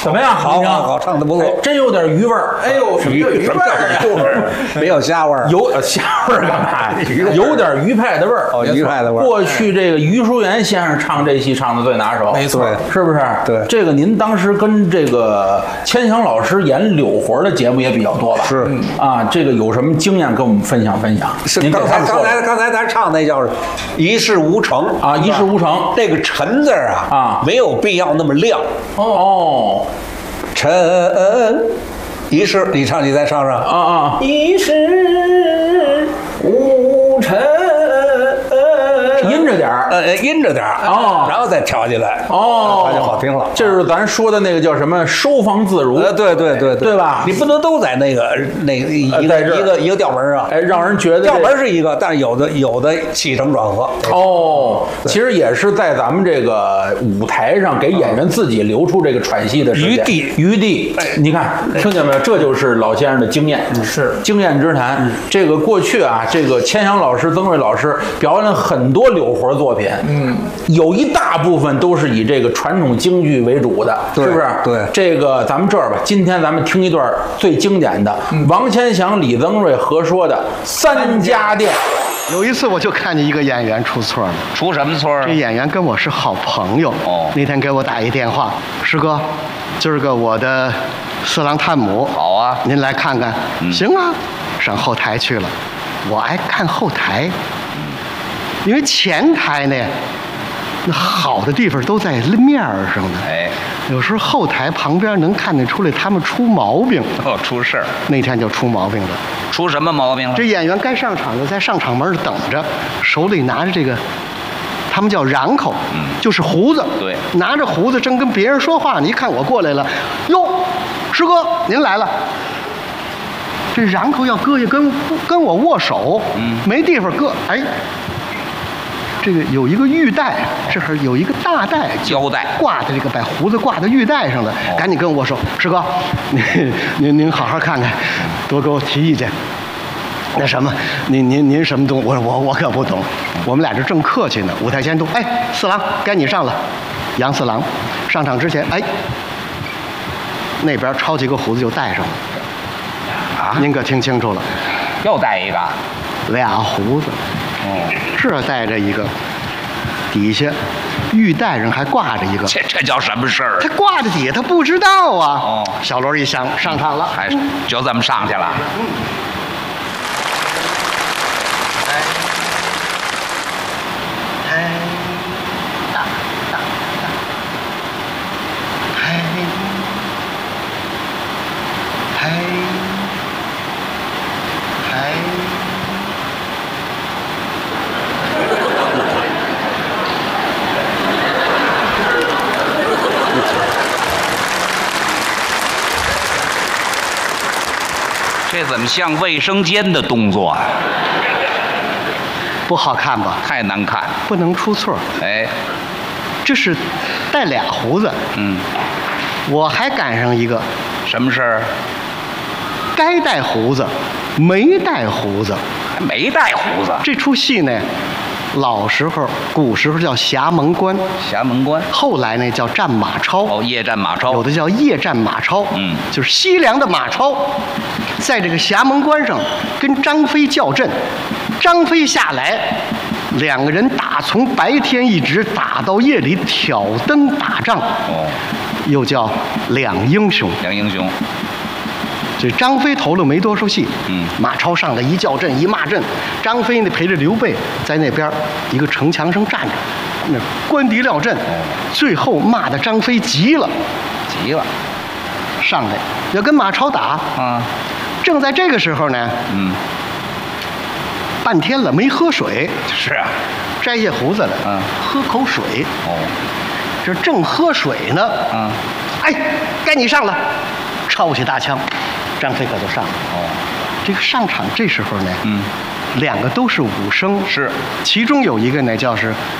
怎么样？ 好，唱的不错， 真有点鱼味儿。哎呦，什么叫鱼味儿？ 没有虾味儿， 有虾味儿干嘛？有点鱼派的味儿。 哦，鱼派的味儿。 过去这个余淑媛先生唱这戏唱的最拿手， 没错， 是不是？ 对， 这个您当时跟这个千祥老师演柳活的节目也比较多吧？ 是啊，这个有什么经验跟我们分享分享？ 是刚才咱唱那叫一事无成啊，一事无成， 这个陈字啊没有必要那么亮哦， 陈一事，你再唱唱啊， 一事无成。 阴着点儿， 阴着点儿哦， 然后再调起来哦， 那就好听了。 这是咱说的那个叫什么收放自如， 对吧？你不能都在那个一个调门上， 哎，让人觉得调门是一个，但是有的起承转合。 哦，其实也是在咱们这个舞台上给演员自己留出这个喘息的时间余地。你看，听见没有？这就是老先生的经验， 是经验之谈。这个过去啊，这个千祥老师、曾瑞老师表演了很多柳活作品，有一大部分都是以这个传统京剧为主的，是不是？ 对， 这个咱们这儿吧，今天咱们听一段最经典的王千祥、李增瑞合说的《三家店》。 有一次我就看见一个演员出错了， 出什么错啊？ 这演员跟我是好朋友，那天给我打一电话，师哥，今儿个我的四郎探母， 好啊， 您来看看。行啊，上后台去了。我爱看后台，因为前台呢，那好的地方都在面上呢。 哎， 有时候后台旁边能看得出来他们出毛病。 哦，出事儿。 那天就出毛病了。 出什么毛病了？ 这演员该上场的在上场门等着，手里拿着这个，他们叫瓤口，就是胡子。 对， 拿着胡子正跟别人说话呢，一看我过来了，哟，师哥您来了。这瓤口要搁下跟我握手，没地方搁，哎，这个有一个玉带，这会儿有一个大带胶带挂在这个把胡子挂在玉带上的，赶紧跟我握手，师哥，您好好看看，多给我提意见。那什么，您什么东西？我可不懂。我们俩这正客气呢，舞台监督，哎，四郎该你上了，杨四郎上场之前，哎，那边抄几个胡子就带上了。啊，您可听清楚了， 又带一个， 俩胡子，这带着一个，底下玉带上还挂着一个， 这叫什么事儿？ 他挂在底下，他不知道啊。小锣一响，上场了， 还就这么上去了。这怎么像卫生间的动作啊？ 不好看吧？ 太难看， 不能出错。 哎， 这是带俩胡子。我还赶上一个什么事儿？ 该带胡子，没带胡子， 还没带胡子。 这出戏呢，老时候、古时候叫侠门关， 侠门关。 后来呢叫战马超。 哦，夜战马超。 有的叫夜战马超。就是西凉的马超，在这个侠门关上跟张飞较阵，张飞下来，两个人打从白天一直打到夜里，挑灯打仗。又叫两英雄。 两英雄。 这张飞投了没多少戏，马超上来一叫阵一骂阵，张飞呢陪着刘备在那边一个城墙上站着，那观敌料阵，最后骂的张飞急了，上来要跟马超打正在这个时候呢，半天了没喝水， 是啊， 摘下胡子来，喝口水，这正喝水呢，哎，该你上了，抄起大枪。张飞可就上了。这个上场这时候呢，两个都是武生， 是， 其中有一个呢，叫是